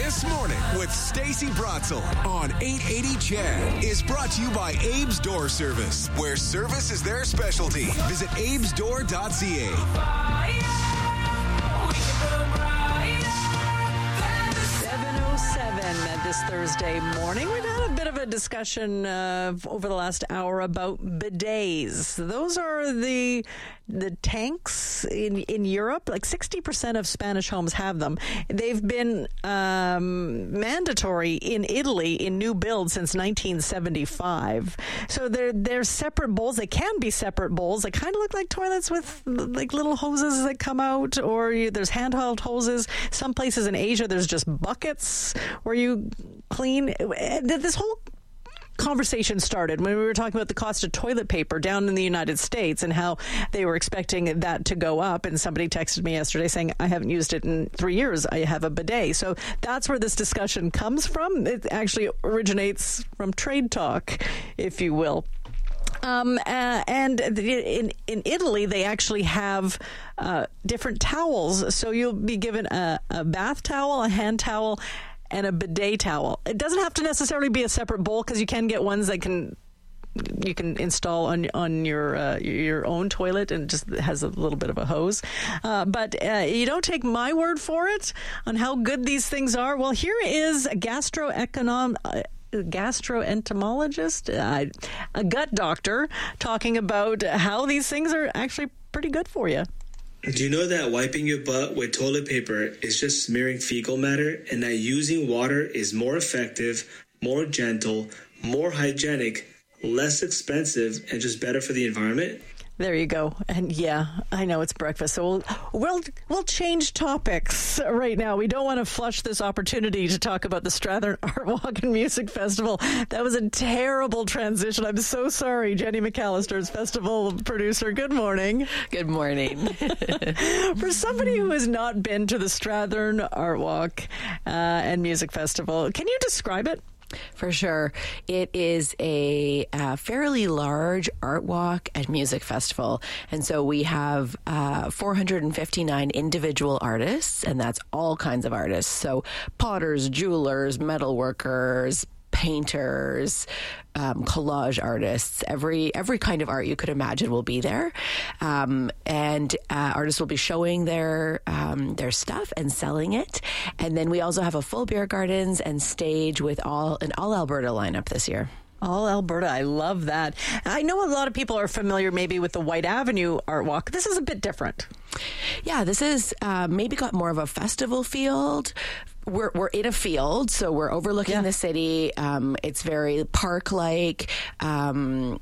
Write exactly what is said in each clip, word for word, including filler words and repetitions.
This Morning with Stacey Brotzel on eight eighty C H E D is brought to you by Abe's Door Service, where service is their specialty. Visit abes door dot c a. seven oh seven this Thursday morning. We've had a bit of a discussion uh, over the last hour about bidets. Those are the the tanks in, in Europe. Like sixty percent of Spanish homes have them. They've been um, mandatory in Italy in new builds since nineteen seventy-five. So they're, they're separate bowls. They can be separate bowls. They kind of look like toilets with like little hoses that come out, or you, there's handheld hoses. Some places in Asia, there's just buckets where you clean. This whole conversation started when we were talking about the cost of toilet paper down in the United States and how they were expecting that to go up. And somebody texted me yesterday saying, I haven't used it in three years. I have a bidet. So that's where this discussion comes from. It actually originates from trade talk, if you will. Um, uh, and in in Italy, they actually have uh, different towels. So you'll be given a, a bath towel, a hand towel, and a bidet towel. It doesn't have to necessarily be a separate bowl, because you can get ones that can you can install on on your uh, your own toilet, and just has a little bit of a hose. Uh, but uh, you don't take my word for it on how good these things are. Well, here is a gastroeconom. Uh, gastroentomologist, uh, a gut doctor, talking about how these things are actually pretty good for you. Do you know that wiping your butt with toilet paper is just smearing fecal matter, and that using water is more effective, more gentle, more hygienic, less expensive, and just better for the environment? There you go. And yeah, I know it's breakfast, so we'll we'll we'll change topics right now. We don't want to flush this opportunity to talk about the Strathern Art Walk and Music Festival. That was a terrible transition. I'm so sorry, Jenny McAllister's festival producer. Good morning. Good morning. For somebody who has not been to the Strathern Art Walk uh, and Music Festival, can you describe it? For sure. It is a uh, fairly large art walk and music festival. And so we have uh, four hundred fifty-nine individual artists, and that's all kinds of artists. So potters, jewelers, metalworkers, painters, um, collage artists, every every kind of art you could imagine will be there. Um, and uh, artists will be showing their um, their stuff and selling it. And then we also have a full beer gardens and stage with all an all Alberta lineup this year. All Alberta. I love that. I know a lot of people are familiar maybe with the White Avenue Art Walk. This is a bit different. Yeah, this is uh, maybe got more of a festival field. We're we're in a field, so we're overlooking yeah. the city. Um, it's very park-like. Um,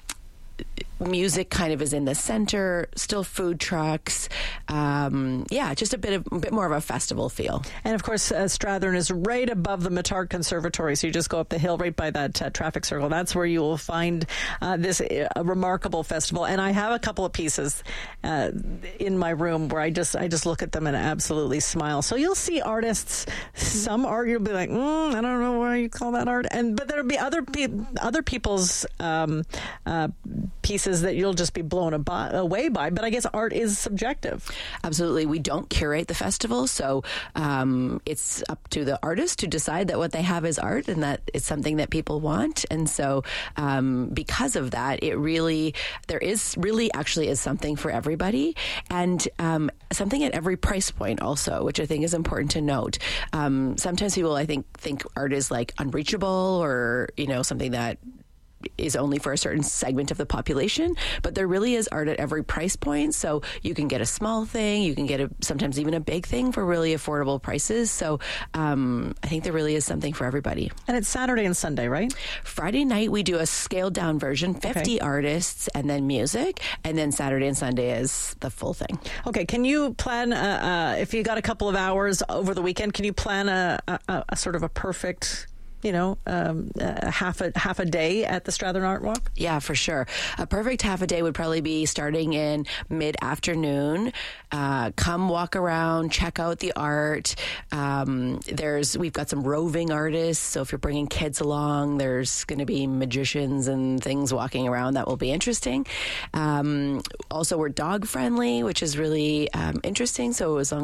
music kind of is in the center, still food trucks. Um, yeah, just a bit of a bit more of a festival feel. And of course, uh, Strathern is right above the Mattard Conservatory. So you just go up the hill right by that uh, traffic circle. That's where you will find uh, this uh, remarkable festival. And I have a couple of pieces uh, in my room where I just I just look at them and absolutely smile. So you'll see artists, some art you'll be like, mm, I don't know why you call that art. And but there'll be other pe- other people's um, uh, pieces that you'll just be blown ab- away by. But I guess art is subjective. Absolutely. We don't curate the festival, so um, it's up to the artist to decide that what they have is art and that it's something that people want. And so um, because of that, it really, there is really actually is something for everybody, and um, something at every price point also, which I think is important to note. Um, sometimes people, I think, think art is like unreachable, or, you know, something that is only for a certain segment of the population, but there really is art at every price point. So you can get a small thing, you can get a, sometimes even a big thing for really affordable prices. So um, I think there really is something for everybody. And it's Saturday and Sunday, right? Friday night we do a scaled down version, fifty okay. artists and then music, and then Saturday and Sunday is the full thing. Okay, can you plan, uh, uh, if you got a couple of hours over the weekend, can you plan a, a, a sort of a perfect, you know, um, uh, half a half a day at the Strathern Art Walk? Yeah, for sure. A perfect half a day would probably be starting in mid-afternoon. Uh, come walk around, check out the art. Um, there's we've got some roving artists, so if you're bringing kids along, there's going to be magicians and things walking around that will be interesting. Um, also, we're dog friendly, which is really um, interesting. So as long